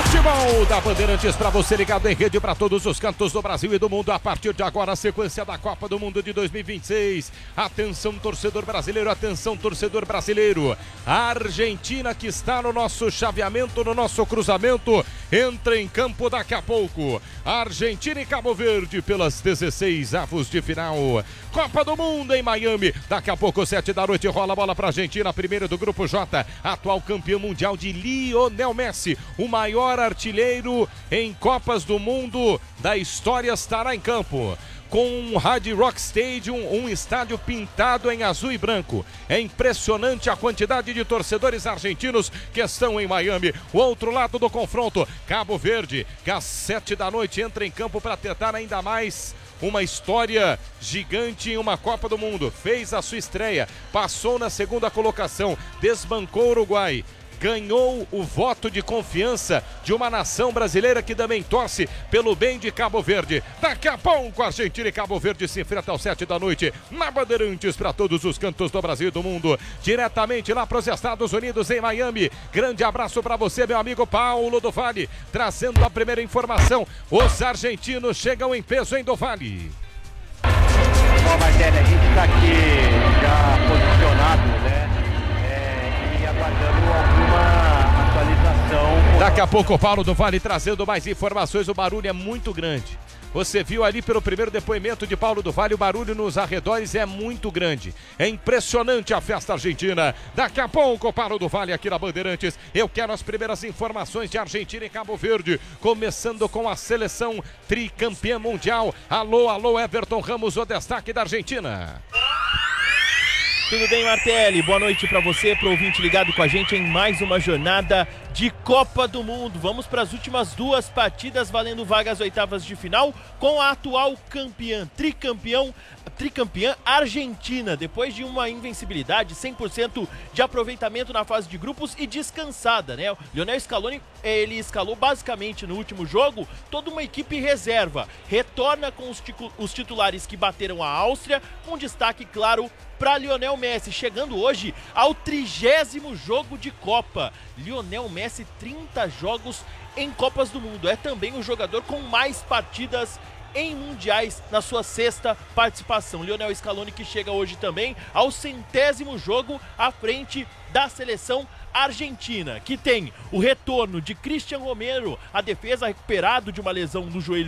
Futebol da Bandeirantes para você ligado em rede para todos os cantos do Brasil e do mundo. A partir de agora, a sequência da Copa do Mundo de 2026. Atenção, torcedor brasileiro, atenção, torcedor brasileiro. A Argentina, que está no nosso chaveamento, no nosso cruzamento, entra em campo daqui a pouco. Argentina e Cabo Verde pelas 16 avos de final. Copa do Mundo em Miami. Daqui a pouco, 7 da noite, rola a bola para a Argentina, primeiro do Grupo J. Atual campeão mundial de Lionel Messi, o maior artilheiro em Copas do Mundo da história, estará em campo com o Hard Rock Stadium, um estádio pintado em azul e branco. É impressionante a quantidade de torcedores argentinos que estão em Miami. O outro lado do confronto, Cabo Verde, que às 7 da noite entra em campo para tentar ainda mais uma história gigante em uma Copa do Mundo. Fez a sua estreia, passou na segunda colocação, desbancou o Uruguai. Ganhou o voto de confiança de uma nação brasileira que também torce pelo bem de Cabo Verde. Daqui a pouco, Argentina e Cabo Verde se enfrentam às 7 da noite na Bandeirantes para todos os cantos do Brasil e do mundo. Diretamente lá para os Estados Unidos, em Miami. Grande abraço para você, meu amigo Paulo do Vale, trazendo a primeira informação. Os argentinos chegam em peso em do Vale. Bom, Martelli, a gente está aqui já posicionado, né? Aguardando alguma atualização. Daqui a pouco o Paulo do Vale trazendo mais informações. O barulho é muito grande. Você viu ali pelo primeiro depoimento de Paulo do Vale, o barulho nos arredores é muito grande. É impressionante a festa argentina. Daqui a pouco o Paulo do Vale aqui na Bandeirantes. Eu quero as primeiras informações de Argentina e Cabo Verde, começando com a seleção tricampeã mundial. Alô, alô, Everton Ramos, o destaque da Argentina. Tudo bem, Martelli? Boa noite para você, para o ouvinte ligado com a gente em mais uma jornada de Copa do Mundo. Vamos para as últimas duas partidas valendo vagas oitavas de final com a atual tricampeã Argentina, depois de uma invencibilidade, 100% de aproveitamento na fase de grupos e descansada, né? O Lionel Scaloni, ele escalou basicamente no último jogo toda uma equipe reserva, retorna com os titulares que bateram a Áustria, com destaque, claro, para Lionel Messi, chegando hoje ao 30º jogo de Copa. Lionel Messi, 30 jogos em Copas do Mundo. É também o jogador com mais partidas em mundiais na sua 6ª participação. Lionel Scaloni, que chega hoje também ao 100º jogo à frente da seleção argentina, que tem o retorno de Cristian Romero, a defesa recuperado de uma lesão no joelho